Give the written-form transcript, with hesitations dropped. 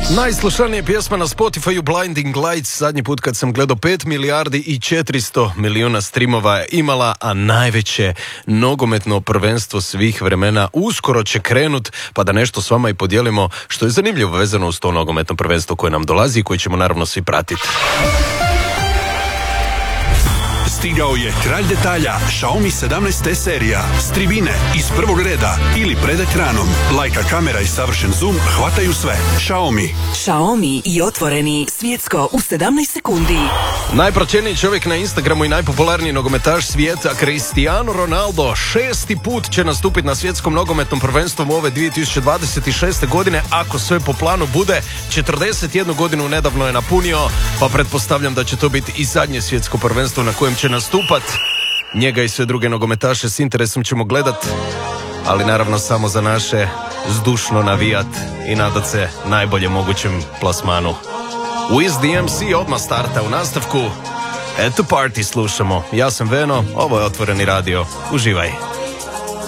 Najslušanija pjesma na Spotify Blinding Lights. Zadnji put kad sam gledao 5 milijardi i 400 milijuna streamova je imala, a najveće nogometno prvenstvo svih vremena uskoro će krenut, pa da nešto s vama i podijelimo što je zanimljivo vezano uz to nogometno prvenstvo koje nam dolazi i koje ćemo naravno svi pratiti. Stigao je kralj detalja, Xiaomi 17T serija, s tribine, iz prvog reda ili pred ekranom. Lajka kamera i savršen zoom hvataju sve. Xiaomi i otvoreni svjetsko u 17 sekundi. Najpraćeniji čovjek na Instagramu i najpopularniji nogometaš svijeta Cristiano Ronaldo 6. put će nastupiti na svjetskom nogometnom prvenstvu ove 2026. godine, ako sve po planu bude. 41 godinu nedavno je napunio, pa pretpostavljam da će to biti i zadnje svjetsko prvenstvo na kojem će nastupat. Njega i sve druge nogometaše s interesom ćemo gledat, ali naravno samo za naše, zdušno navijat i nadat se najbolje mogućem plasmanu. Wiz the MC odmah starta u nastavku. At the Party slušamo. Ja sam Veno, ovo je Otvoreni radio. Uživaj.